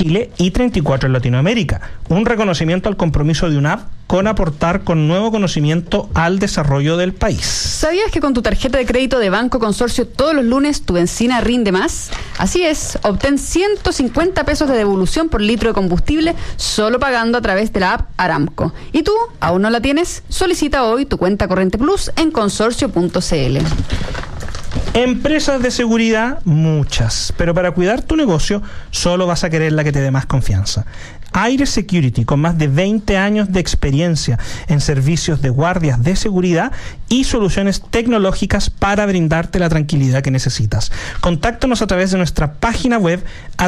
Chile y 34 en Latinoamérica. Un reconocimiento al compromiso de UNAP con aportar con nuevo conocimiento al desarrollo del país. ¿Sabías que con tu tarjeta de crédito de Banco Consorcio todos los lunes tu benzina rinde más? Así es, obtén 150 pesos de devolución por litro de combustible solo pagando a través de la app Aramco. ¿Y tú, aún no la tienes? Solicita hoy tu cuenta Corriente Plus en consorcio.cl. Empresas de seguridad, muchas, pero para cuidar tu negocio solo vas a querer la que te dé más confianza. Aire Security, con más de 20 años de experiencia en servicios de guardias de seguridad y soluciones tecnológicas para brindarte la tranquilidad que necesitas. Contáctanos a través de nuestra página web a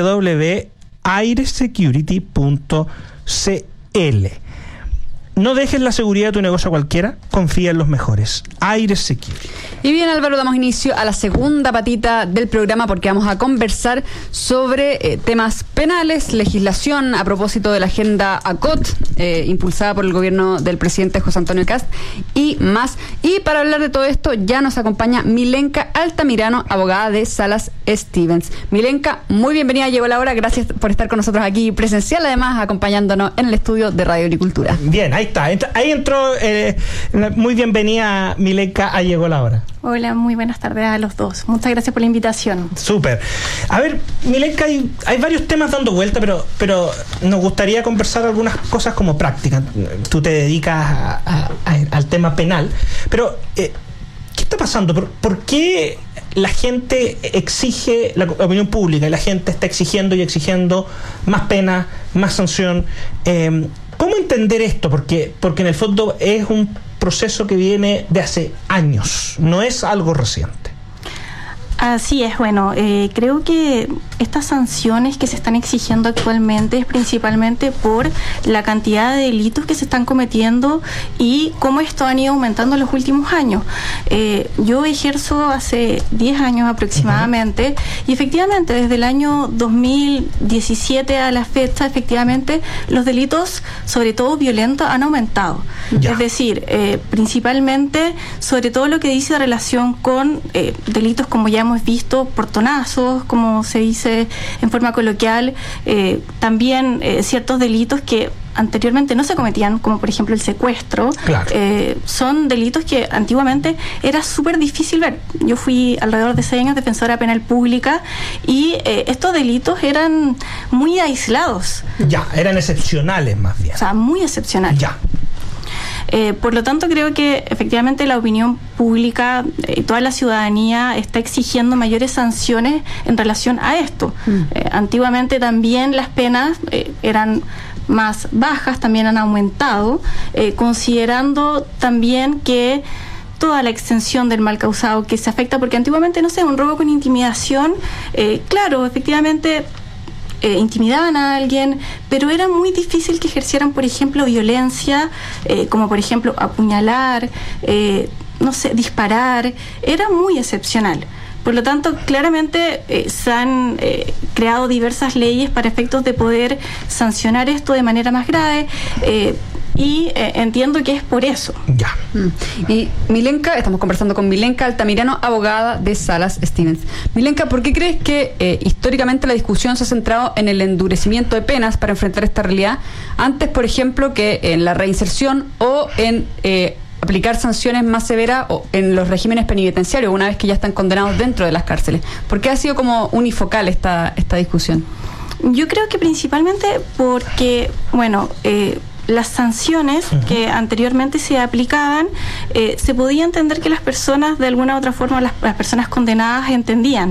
www.airesecurity.cl. No dejes la seguridad de tu negocio a cualquiera, confía en los mejores. Aire Security. Y bien, Álvaro, damos inicio a la segunda patita del programa porque vamos a conversar sobre temas penales, legislación a propósito de la agenda ACOT, impulsada por el gobierno del presidente José Antonio Kast y más. Y para hablar de todo esto ya nos acompaña Milenka Altamirano, abogada de Salas Stevens. Milenka, muy bienvenida, llegó la hora, gracias por estar con nosotros aquí presencial, además acompañándonos en el estudio de Radio Agricultura. Bien, ahí entró, muy bienvenida Milenka, llegó la hora. Hola, muy buenas tardes a los dos. Muchas gracias por la invitación. Súper. A ver, Milenka, hay varios temas dando vuelta, pero nos gustaría conversar algunas cosas como prácticas. Tú te dedicas al tema penal, pero ¿qué está pasando? ¿Por qué la gente exige, la opinión pública, y la gente está exigiendo y exigiendo más pena, más sanción? ¿Cómo entender esto? Porque en el fondo es un proceso que viene de hace años, no es algo reciente. Así es, bueno, creo que estas sanciones que se están exigiendo actualmente es principalmente por la cantidad de delitos que se están cometiendo y cómo esto han ido aumentando en los últimos años. Yo ejerzo hace 10 años aproximadamente y efectivamente desde el año 2017 a la fecha, efectivamente los delitos, sobre todo violentos, han aumentado. Ya. Es decir, principalmente sobre todo lo que dice relación con delitos como ya hemos visto, portonazos, como se dice en forma coloquial, también ciertos delitos que anteriormente no se cometían, como por ejemplo el secuestro. Claro. Son delitos que antiguamente era súper difícil ver. Yo fui alrededor de 6 años defensora penal pública y estos delitos eran muy aislados. Ya, eran excepcionales más bien. O sea, muy excepcionales. Ya. Por lo tanto, creo que efectivamente la opinión pública y toda la ciudadanía está exigiendo mayores sanciones en relación a esto. Antiguamente también las penas eran más bajas, también han aumentado, considerando también que toda la extensión del mal causado que se afecta, porque antiguamente, no sé, un robo con intimidación, claro, efectivamente intimidaban a alguien, pero era muy difícil que ejercieran, por ejemplo, violencia, como por ejemplo apuñalar, no sé, disparar, era muy excepcional. Por lo tanto, claramente se han creado diversas leyes para efectos de poder sancionar esto de manera más grave. Y entiendo que es por eso. Ya. Y Milenka, estamos conversando con Milenka Altamirano, abogada de Salas Stevens. Milenka, ¿por qué crees que históricamente la discusión se ha centrado en el endurecimiento de penas para enfrentar esta realidad, antes, por ejemplo, que en la reinserción o en aplicar sanciones más severas o en los regímenes penitenciarios, una vez que ya están condenados dentro de las cárceles? ¿Por qué ha sido como unifocal esta discusión? Yo creo que principalmente porque, bueno, las sanciones que anteriormente se aplicaban, se podía entender que las personas, de alguna u otra forma, las personas condenadas entendían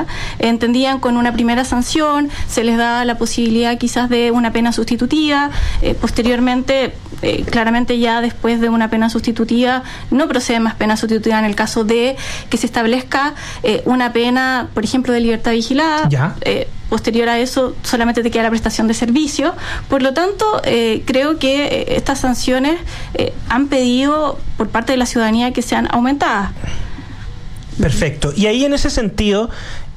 con una primera sanción, se les daba la posibilidad quizás de una pena sustitutiva, posteriormente, claramente ya después de una pena sustitutiva, no procede más pena sustitutiva en el caso de que se establezca una pena, por ejemplo, de libertad vigilada. Posterior a eso solamente te queda la prestación de servicio. Por lo tanto, creo que estas sanciones han pedido por parte de la ciudadanía que sean aumentadas. Perfecto. Y ahí, en ese sentido,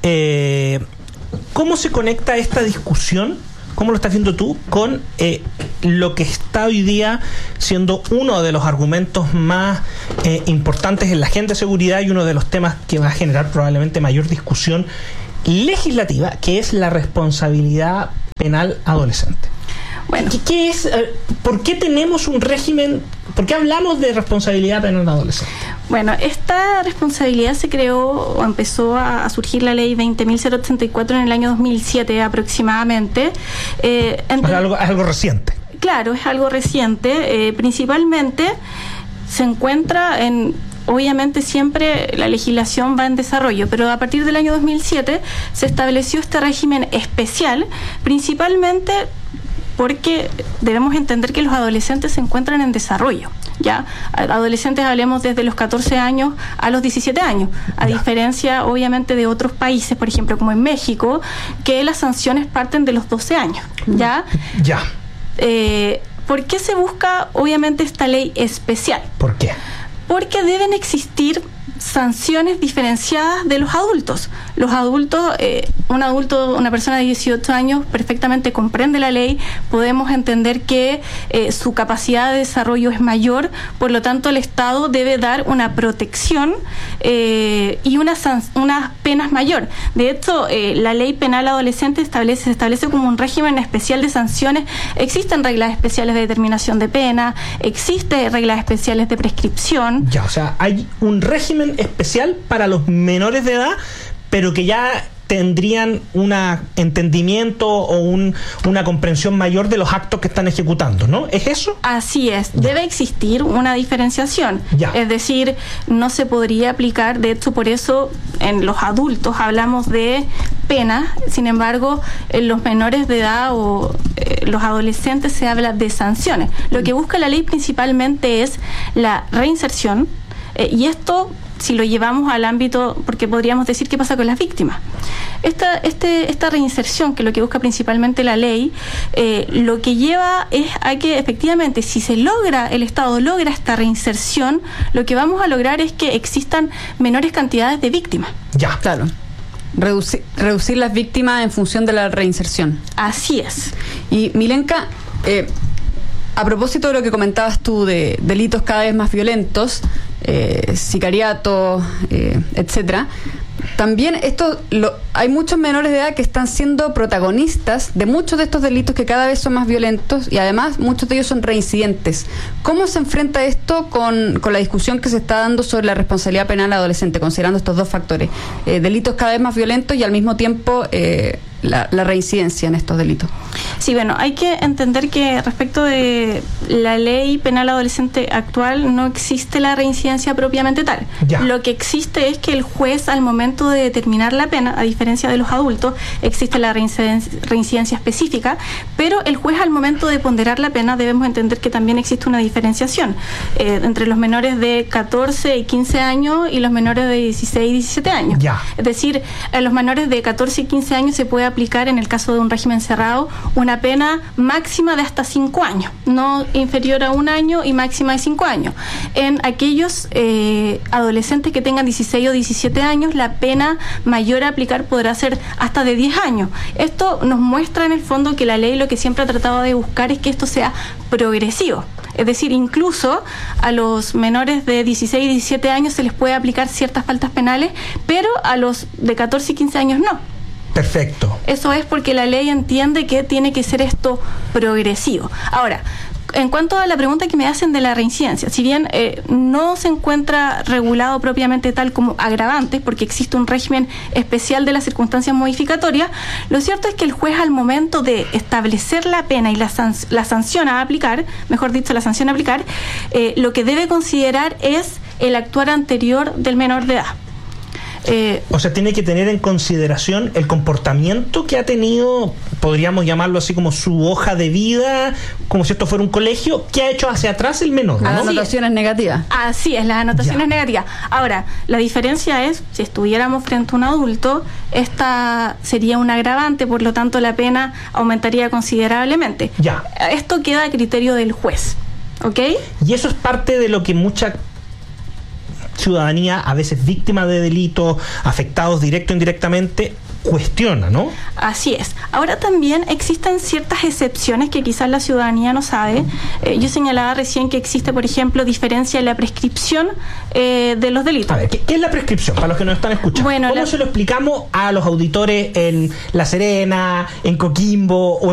¿cómo se conecta esta discusión? ¿Cómo lo estás viendo tú con lo que está hoy día siendo uno de los argumentos más importantes en la agenda de seguridad y uno de los temas que va a generar probablemente mayor discusión legislativa, que es la responsabilidad penal adolescente. Bueno, ¿Qué es? ¿Por qué tenemos un régimen? ¿Por qué hablamos de responsabilidad penal adolescente? bueno, esta responsabilidad se creó o empezó a surgir la ley 20.084 en el año 2007 aproximadamente. Es algo reciente. Claro, es algo reciente. Principalmente se encuentra en... Obviamente siempre la legislación va en desarrollo, pero a partir del año 2007 se estableció este régimen especial, principalmente porque debemos entender que los adolescentes se encuentran en desarrollo. ¿Ya? Adolescentes hablemos desde los 14 años a los 17 años, a diferencia obviamente de otros países, por ejemplo como en México, que las sanciones parten de los 12 años. ¿Ya? Ya. ¿Por qué se busca obviamente esta ley especial? ¿Por qué? Porque deben existir sanciones diferenciadas de los adultos. Los adultos, una persona de 18 años perfectamente comprende la ley, podemos entender que su capacidad de desarrollo es mayor, por lo tanto el Estado debe dar una protección y unas penas mayor. De hecho, la ley penal adolescente se establece como un régimen especial de sanciones. Existen reglas especiales de determinación de pena, existen reglas especiales de prescripción. Ya, o sea, hay un régimen especial para los menores de edad, pero que ya tendrían un entendimiento o una comprensión mayor de los actos que están ejecutando, ¿no? ¿Es eso? Así es. Debe existir una diferenciación. Ya. Es decir, no se podría aplicar, de hecho, por eso en los adultos hablamos de pena, sin embargo, en los menores de edad o los adolescentes se habla de sanciones. Lo que busca la ley principalmente es la reinserción, y esto, si lo llevamos al ámbito, porque podríamos decir qué pasa con las víctimas. Esta reinserción, que es lo que busca principalmente la ley, lo que lleva es a que efectivamente, si el Estado logra esta reinserción, lo que vamos a lograr es que existan menores cantidades de víctimas. Ya. Claro. Reducir las víctimas en función de la reinserción. Así es. Y Milenka, a propósito de lo que comentabas tú de delitos cada vez más violentos, sicariato, etcétera, también hay muchos menores de edad que están siendo protagonistas de muchos de estos delitos que cada vez son más violentos, y además muchos de ellos son reincidentes. ¿Cómo se enfrenta esto con la discusión que se está dando sobre la responsabilidad penal adolescente, considerando estos dos factores, delitos cada vez más violentos y al mismo tiempo la reincidencia en estos delitos? Sí, bueno, hay que entender que respecto de la ley penal adolescente actual no existe la reincidencia propiamente tal. Ya. Lo que existe es que el juez, al momento de determinar la pena, a diferencia de los adultos, existe la reincidencia específica, pero el juez, al momento de ponderar la pena, debemos entender que también existe una diferenciación entre los menores de 14 y 15 años y los menores de 16 y 17 años. Ya. Es decir, a los menores de 14 y 15 años se puede aplicar, en el caso de un régimen cerrado, una pena máxima de hasta 5 años, no inferior a 1 año y máxima de 5 años. En aquellos adolescentes que tengan 16 o 17 años, la pena mayor a aplicar podrá ser hasta de 10 años. Esto nos muestra en el fondo que la ley lo que siempre ha tratado de buscar es que esto sea progresivo. Es decir, incluso a los menores de 16 y 17 años se les puede aplicar ciertas faltas penales, pero a los de 14 y 15 años no. Perfecto. Eso es porque la ley entiende que tiene que ser esto progresivo. Ahora, en cuanto a la pregunta que me hacen de la reincidencia, si bien no se encuentra regulado propiamente tal como agravante, porque existe un régimen especial de las circunstancias modificatorias, lo cierto es que el juez, al momento de establecer la pena y la sanción a aplicar, mejor dicho, la sanción a aplicar, lo que debe considerar es el actuar anterior del menor de edad. O sea, tiene que tener en consideración el comportamiento que ha tenido, podríamos llamarlo así como su hoja de vida, como si esto fuera un colegio, que ha hecho hacia atrás el menor, ¿no? Anotaciones negativas. Así es, las anotaciones negativas. Ahora, la diferencia es, si estuviéramos frente a un adulto, esta sería un agravante, por lo tanto la pena aumentaría considerablemente. Ya. Esto queda a criterio del juez, ¿ok? Y eso es parte de lo que mucha ciudadanía, a veces víctima de delitos, afectados directo o indirectamente, cuestiona, ¿no? Así es. Ahora también existen ciertas excepciones que quizás la ciudadanía no sabe. Yo señalaba recién que existe, por ejemplo, diferencia en la prescripción de los delitos. A ver, ¿qué es la prescripción? Para los que nos están escuchando. Bueno, ¿Cómo se lo explicamos a los auditores en La Serena, en Coquimbo o